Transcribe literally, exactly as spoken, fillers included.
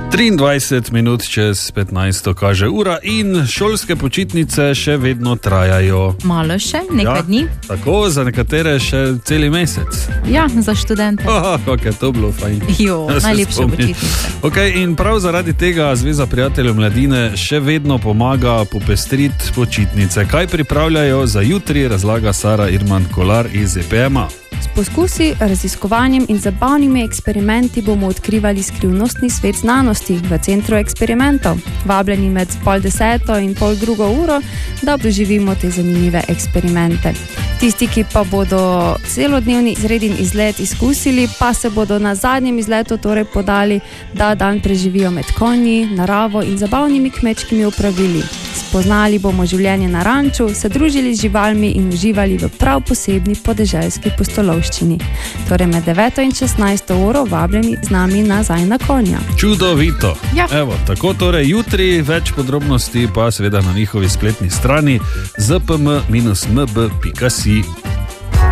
triindvajset minut čez petnajsto kaže ura in šolske počitnice še vedno trajajo. Malo še, nekaj ja, dni. Tako, za nekatere še celi mesec. Ja, za študente. Oh, kako je to bilo fajn. Jo, najlepše počitnice. Okay, in prav zaradi tega Zveza prijateljev mladine še vedno pomaga popestriti počitnice. Kaj pripravljajo za jutri, razlaga Sara Irman Kolar iz E P M A. S poskusi, raziskovanjem in zabavnimi eksperimenti bomo odkrivali skrivnostni svet znanosti v centru eksperimentov. Vabljeni med pol deseto in pol drugo uro, da doživimo te zanimive eksperimente. Tisti, ki pa bodo celodnevni izredni izlet izkusili, pa se bodo na zadnjem izletu torej podali, da dan preživijo med konji, naravo in zabavnimi kmečkimi opravili. Spoznali bomo življenje na ranču, se družili z živalmi in uživali v prav posebni podeželski pustolovščini. Torej med deveto in šestnajsto uro vabljeni z nami nazaj na konja. Čudovito. Ja. Evo, tako torej jutri, več podrobnosti pa seveda na njihovi spletni strani z p m dash m b pika si.